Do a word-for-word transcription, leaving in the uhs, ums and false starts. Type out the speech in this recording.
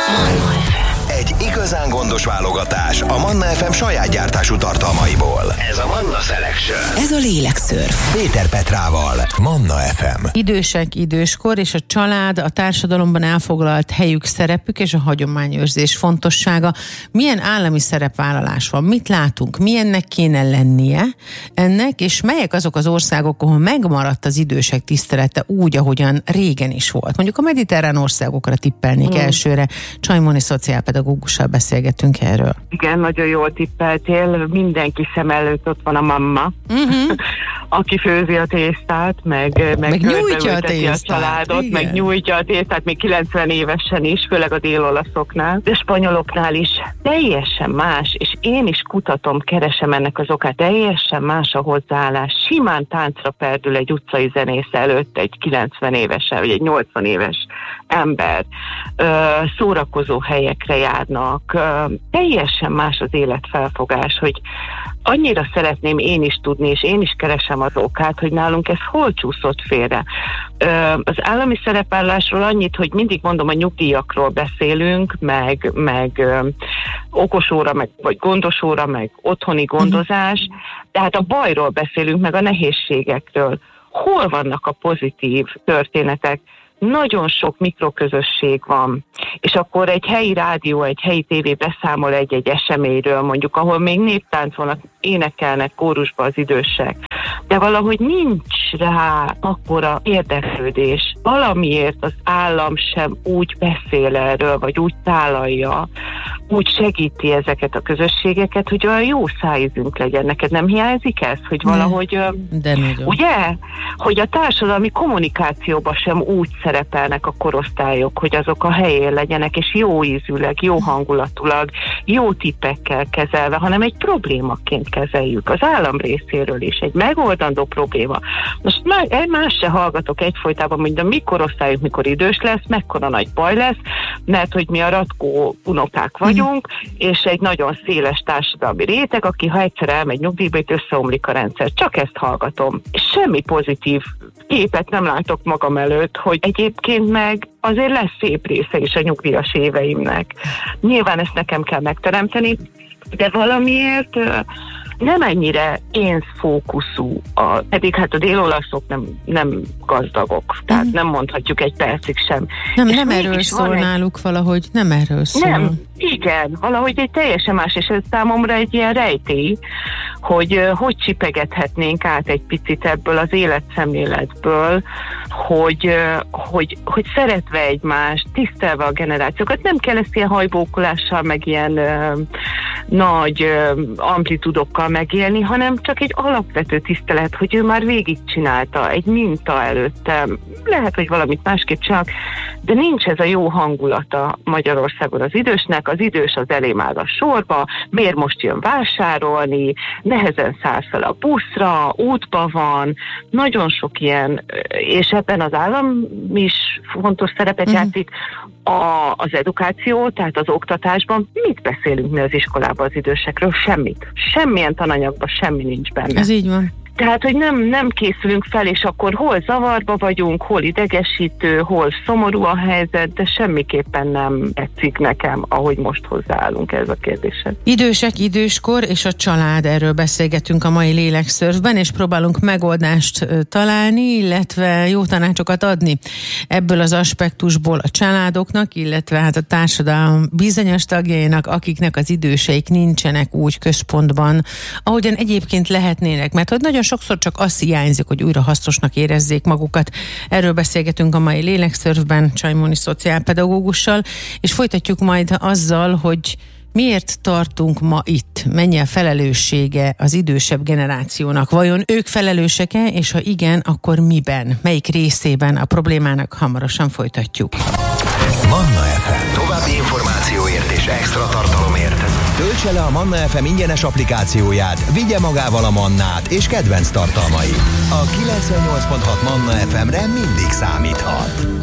Egy igazán gondos válogatás a Manna ef em saját gyártású tartalmaiból. Ez a Manna Selection. Ez a lélekszörf. Péter Petrával, Manna ef em. Idősek, időskor és a család, a társadalomban elfoglalt helyük, szerepük és a hagyományőrzés fontossága. Milyen állami szerepvállalás van? Mit látunk? Milyennek kéne lennie ennek, és melyek azok az országok, ahol megmaradt az idősek tisztelete úgy, ahogyan régen is volt? Mondjuk a mediterrán országokra tippelnék mm. elsőre. Csajmoni szociálpedagógussal beszélgetünk erről. Igen, nagyon jól tippeltél. Mindenki szem előtt ott van a mamma, uh-huh. aki főzi a tésztát, meg, meg, meg nyújtja a tésztát. A családot, igen. meg nyújtja a tésztát, még kilencven évesen is, főleg a dél-olaszoknál, de spanyoloknál is. Teljesen más, és én is kutatom, keresem ennek az okát, teljesen más a hozzáállás. Simán táncra perdül egy utcai zenész előtt egy kilencven évesen, vagy egy nyolcvan éves ember. Szórakozó helyekre járnak. Teljesen más az életfelfogás, hogy annyira szeretném én is tudni, és én is keresem az okát, hogy nálunk ez hol csúszott félre. Az állami szerepvállásról annyit, hogy mindig mondom, a nyugdíjakról beszélünk, meg, meg okosóra, meg, vagy gondosóra, meg otthoni gondozás, tehát a bajról beszélünk, meg a nehézségekről. Hol vannak a pozitív történetek? Nagyon sok mikroközösség van, és akkor egy helyi rádió, egy helyi tévé beszámol egy-egy eseményről, mondjuk, ahol még néptánc van, énekelnek kórusba az idősek, de valahogy nincs rá akkora érdeklődés. Valamiért az állam sem úgy beszél erről, vagy úgy tálalja, úgy segíti ezeket a közösségeket, hogy olyan jó szájízünk legyen. Neked nem hiányzik ez, hogy valahogy, de ugye, hogy a társadalmi kommunikációban sem úgy szerepelnek a korosztályok, hogy azok a helyén legyenek, és jó ízűleg, jó hangulatulag, jó tippekkel kezelve, hanem egy problémaként kezeljük az állam részéről is, egy megoldandó probléma. Most más se hallgatok egyfolytában, hogy a mi korosztályunk mikor idős lesz, mekkora nagy baj lesz, mert hogy mi a ratkó unokák vagyunk, mm. és egy nagyon széles társadalmi réteg, aki ha egyszer elmegy nyugdíjba, itt összeomlik a rendszer. Csak ezt hallgatom. Semmi pozitív képet nem látok magam előtt, hogy egyébként meg azért lesz szép része is a nyugdíjas éveimnek. Nyilván ezt nekem kell megteremteni, de valamiért nem ennyire énzfókuszú, a, pedig hát a dél-olaszok nem, nem gazdagok, tehát mm. nem mondhatjuk egy percig sem. Nem, nem erről szól egy... náluk valahogy, nem erről szól. Nem, igen, valahogy egy teljesen más, és ez számomra egy ilyen rejtély, hogy hogy csipegethetnénk át egy picit ebből az életszemléletből, hogy, hogy, hogy szeretve egymást, tisztelve a generációkat, nem kell ezt ilyen hajbókulással, meg ilyen uh, nagy uh, amplitudokkal megélni, hanem csak egy alapvető tisztelet, hogy ő már végigcsinálta, egy minta előttem. Lehet, hogy valamit másképp csinálok, de nincs ez a jó hangulata Magyarországon az idősnek, az idős az elém áll a sorba, miért most jön vásárolni, nehezen száll fel a buszra, útba van, nagyon sok ilyen, és ebben az állam is fontos szerepet uh-huh. játszik, a, az edukáció, tehát az oktatásban. Mit beszélünk mi az iskolában az idősekről? Semmit. Semmilyen tananyagban semmi nincs benne. Ez így van. Tehát, hogy nem, nem készülünk fel, és akkor hol zavarba vagyunk, hol idegesítő, hol szomorú a helyzet, de semmiképpen nem tetszik nekem, ahogy most hozzáállunk ez a kérdéshez. Idősek, időskor és a család, erről beszélgetünk a mai lélekszörfben, és próbálunk megoldást találni, illetve jó tanácsokat adni ebből az aspektusból a családoknak, illetve hát a társadalom bizonyos tagjainak, akiknek az időseik nincsenek úgy központban, ahogyan egyébként lehetnének, mert hogy nagyon sokszor csak azt hiányzik, hogy újra hasznosnak érezzék magukat. Erről beszélgetünk a mai lélekszörfben Csajmoni szociálpedagógussal, és folytatjuk majd azzal, hogy miért tartunk ma itt? Mennyi a felelőssége az idősebb generációnak? Vajon ők felelősek-e, és ha igen, akkor miben? Melyik részében a problémának? Hamarosan folytatjuk. Manna ef em. További információért és extra tartalomért töltse le a Manna ef em ingyenes applikációját, vigye magával a Mannát és kedvenc tartalmait. A kilencvennyolc pont hat Manna ef emre mindig számíthat.